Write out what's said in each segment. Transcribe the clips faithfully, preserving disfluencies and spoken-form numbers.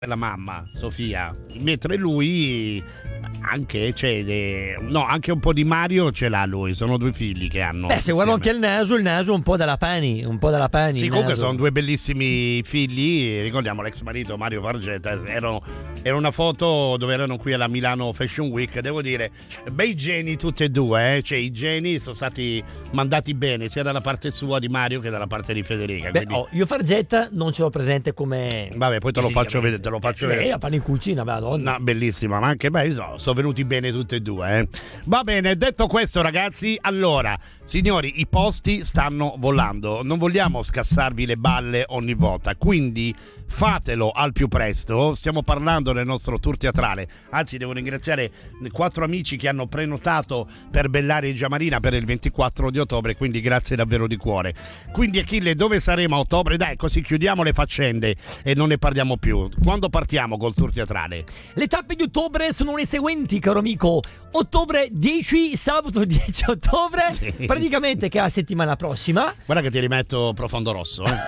la mamma Sofia, mentre lui anche cioè, eh, no, anche un po' di Mario ce l'ha lui, sono due figli che hanno. Beh, se guardo anche il naso, il naso un po' dalla Pani, un po' dalla Pani. Sì, comunque sono due bellissimi figli, ricordiamo l'ex marito Mario Fargetta, erano, era una foto dove erano qui alla Milano Fashion Week, devo dire, bei geni tutti e due, eh? Cioè i geni sono stati mandati bene, sia dalla parte sua di Mario che dalla parte di Federica. Beh, quindi... oh, io Fargetta non ce l'ho presente come... Vabbè, poi te lo faccio vedere, te lo faccio vedere. Lei la Pani in cucina, madonna. No, bellissima, ma anche beh, so, sono venuti bene tutti e due, eh. Va bene, detto questo ragazzi, allora, signori, i posti stanno volando, non vogliamo scassarvi le balle ogni volta, quindi fatelo al più presto. Stiamo parlando del nostro tour teatrale, anzi devo ringraziare quattro amici che hanno prenotato per Bellaria e Giamarina per il ventiquattro di ottobre, quindi grazie davvero di cuore. Quindi Achille, dove saremo a ottobre? Dai, così chiudiamo le faccende e non ne parliamo più. Quando partiamo col tour teatrale? Le tappe di ottobre sono le seguenti, caro amico. Ottobre dieci, sabato dieci ottobre, sì. Praticamente che è la settimana prossima. Guarda che ti rimetto profondo rosso, eh.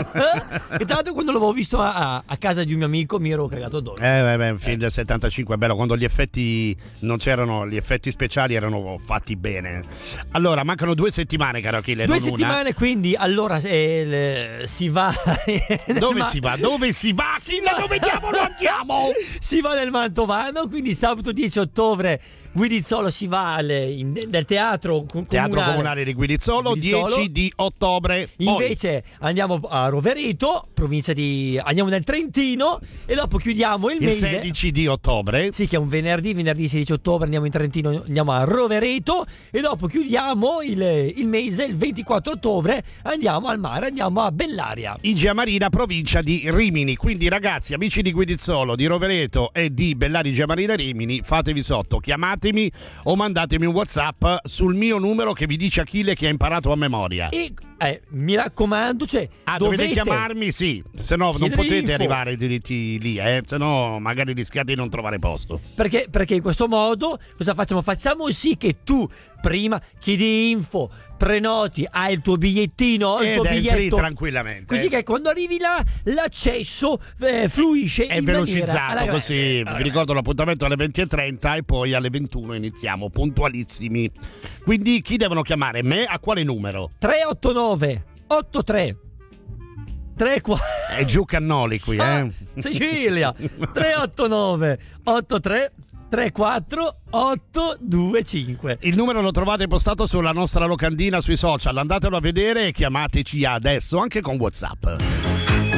E tra l'altro quando l'avevo visto a, a casa di un mio amico mi ero cagato addosso. Eh, beh, beh, un film del settantacinque è bello, quando gli effetti non c'erano, gli effetti speciali erano fatti bene. Allora, mancano due settimane, caro Achille. Due non settimane, una. Quindi allora eh, le, si va. Dove ma- si va? Dove si va? Si Achille, va. dove diavolo andiamo? Si va nel Mantovano, quindi sabato dieci ottobre Guidizzolo si va al, in, del teatro comunale, Teatro Comunale di Guidizzolo, Guidizzolo. dieci di ottobre. Invece Poi, andiamo a Rovereto, provincia di andiamo nel Trentino e dopo chiudiamo il, il mese sedici di ottobre. Sì, che è un venerdì, venerdì sedici ottobre andiamo in Trentino, andiamo a Rovereto e dopo chiudiamo il, il mese, il ventiquattro ottobre andiamo al mare, andiamo a Bellaria. In Giamarina, provincia di Rimini. Quindi ragazzi, amici di Guidizzolo, di Rovereto e di Bellaria Giamarina Rimini, fatevi sotto, chiamatemi o mandatemi un WhatsApp sul mio numero che vi dice Achille che ha imparato a memoria. E eh, mi raccomando, cioè ah, dovete dovete chiamarmi, sì, se no non potete info. arrivare diritti lì, eh, se no magari rischiate di non trovare posto. Perché, perché in questo modo cosa facciamo? Facciamo sì che tu prima chiedi info, prenoti, hai il tuo bigliettino, il ed tuo entri biglietto tranquillamente. Così che quando arrivi là l'accesso eh, fluisce è in velocizzato, maniera... così allora, vi ricordo l'appuntamento alle venti e trenta e poi alle ventuno iniziamo, puntualissimi. Quindi chi devono chiamare? Me? A quale numero? tre otto nove otto tre tre quattro È giù Cannoli qui, eh? Sicilia tre otto nove otto tre tre quattro otto due cinque. Il numero lo trovate postato sulla nostra locandina sui social, andatelo a vedere e chiamateci adesso anche con WhatsApp.